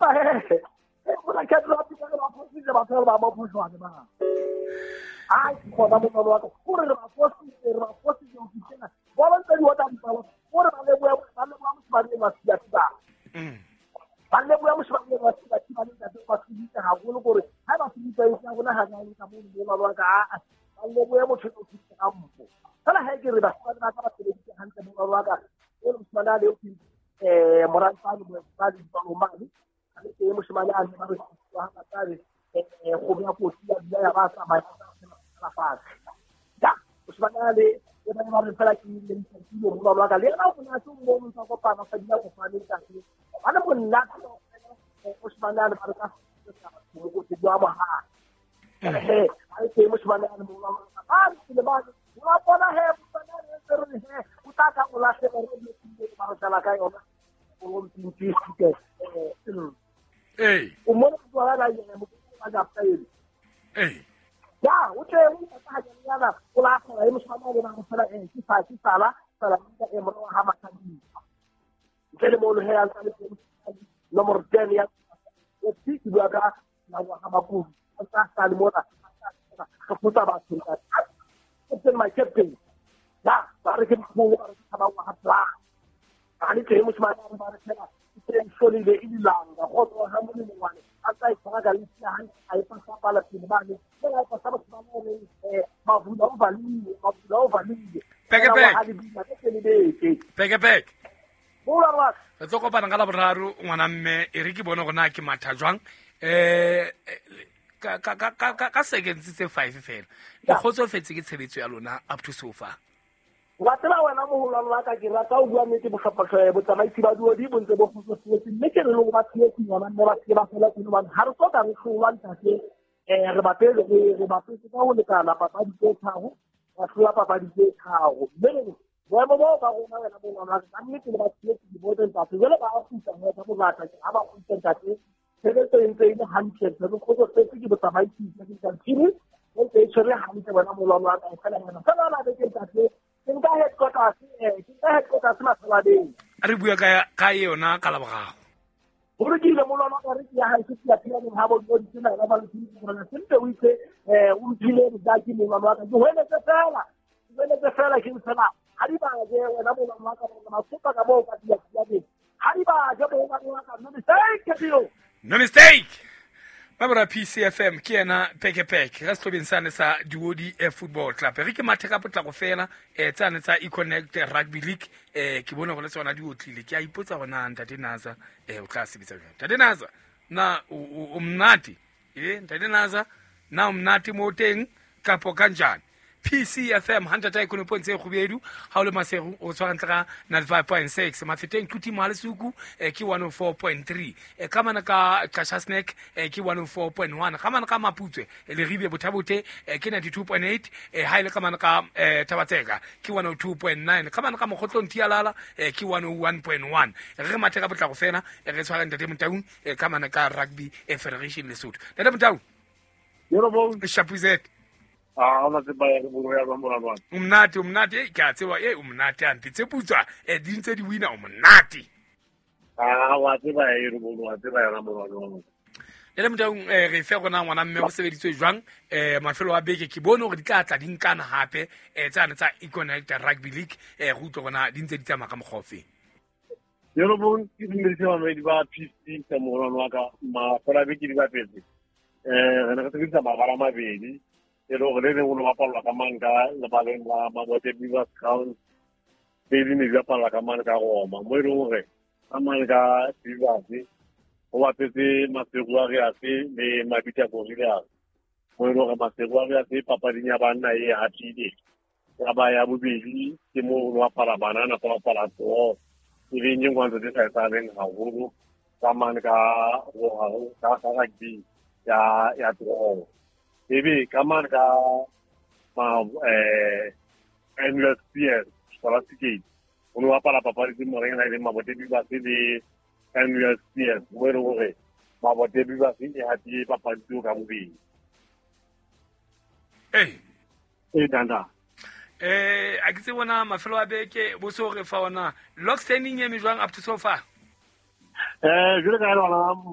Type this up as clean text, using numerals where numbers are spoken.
Bona ke tlo apika le ba fositse ba tsela ba mophushwa ke ba. Ai khona mo lo ka gore ba fositse o fitela. Bona tse di wata dipalo. Gore ba le boya ba le mo ba le ba sia tsa. Ba le boya mo ba le ba sia tsa ba le ka ba fitse ha go le gore ha ba fitse e tla bona ha ga ka mo lo ba ka ba le boya mo tshotse o fitse ka mpo. Sala ha ke re ba ka ba tshebeditse hantle mo lo ka. E mo tsana le o fitse moral fa le ba di tlo mali. Ke mo shimana a ba re wa ka tsare go bya go tsia ya ba sa ba la fa ya o shimana le e ba ba re fela ke le ntse mo ba ka le na go na tso mo mo go pa ba fa dina go fa le ka se ana mo nna o shimana le ba re ka mo go tsia ba ha ai ke mo shimana le mo ba le ba wa bona he bona le he o ta ka o la se re le ba re sala ka yona o ntsi ke o mo go la ya mo ka ga pele ya o te o ta ga ya la o la ga e mo sa mo na mo sala ki sala ka e mo ha ma ka di ke le mo lo he ya sa le no mo ten ya o ti ki ba ka na wa ha ma ku ta sa le mo na ka puta ba tin ka o my captain ya ba re ke mo ka ba wa ha pla ani ke mo sa ba re ka soli le ilanga go ha mo le ngwane a tsa ipha ka le tsana a ipa sa pala pele ba ne ba pa sa ba sa mo le ba vula o valile peke bola re tlo kopana ka la boraro ngwana mme e re ke bone gona ke matha jwang ka seconds tse 5 fela le kgotsofetse ke tshebetso ya lona up to so far wa tsela wena mo holwana la ka ke rata o bua nnete bohlaphatlho botsamaisi ba duo di bontse bo kgotsofetse mme ke re le go ba tsietse ngwana mme ba tseba fela ke no ha re so ka re hlolwa ntate re bapele re bapetse ka ho lekana papadi tse tharo ba hlola papadi tse tharo mme boemo bo ba rona wena mo ngwana ka nnete le ba tsietse di bote ntate jole ba afuta mo ka bolata ke ha ba go ntate tshebetso e ntse e le hantle re kgotsofetse ke botsamaisi ke tshini o tse tshwere hantle wena mo ngwana ka fela ngwana fela la ke ntate Kinga headquarters masalabeng re bua ka yona ka la bogago gore ke ile molwana ka re ya ha se ya tsela ha bo di tsena la ba le tsena sente o itse o ntile da ke molwana ka go hele tse fela ke tsena ha di ba je wena molwana ka ba sopa ka bo ka dia ke ha di ba je bo ka ka no mistake Mabra PCFM ke ena peke ga slobeng sane sa Duodi Football Club re ke mathe ka potla go fela tsane tsa eConnect Rugby League ke bona go le tsona di otlile ke a ipotsa gona ntate Naza o tla sebetsa jang ntate Naza na o mnati ntate Naza na o mnati mo teng kapo kanjani PCFM 100.7 khubedu ha o le masego o tshwantla na 5.6 mafeteng tuti male suku ke 104.3 kamana ka Kasha Snack ke 104.1 kamana ka Maputswe le ribe bothabote ke 92.8 ha ile kamana ka Tabatseka ke 102.9 kamana ka Mogotlo Ntialala ke 101.1 re mathe ka botla go fena re tshwara ntate Mtaung kamana ka Rugby Federation Lesotho ntate Mtaung yero bo shapuzet ona se ba ya go ya ba moralwana umnati ke a tsewa umnati anti tseputswa di ntse di wina umnati wa tseba ya re bo wa tseba ya ra moralwana le Mtaung re fe gona ngwana mme go sebeditswe jwang mafelo a beke ke bone gore di tla tla dinkana hape tsane tsa eConnect Rugby League go tlo gona di ntse di tsamaya ka mogofeng yero bo ke dimerisi ba me di ba PC ka moralwana ka ma fela beke di ba petse re ne re tsebisa mabara mabedi ero re le go lo bapala ka manga le baleng la Mabote Beavers Ground pele ne bapala ka manga ka Roma mo ere gore ka manga Beavers o bapetse masego a re a se le mabitsa go rile a mo ere gore masego a re a se papadi ya bana e hatile ya ba ya bobedi ke mo lo bapala banana go bapala tso e le nyengwanzo tse sa tsabeng ha go ka manga go ka rugby ya tso ebe kamana ka endless PS scholastic o no apala papadi di moreng na le Mabote Beavers le endless PS mo re gore Mabote Beavers e hati papadi go ka bobedi danda a ke se bona mafelo a beke bo so re fa ona lock standing e me jwang up to so far jule ka re ona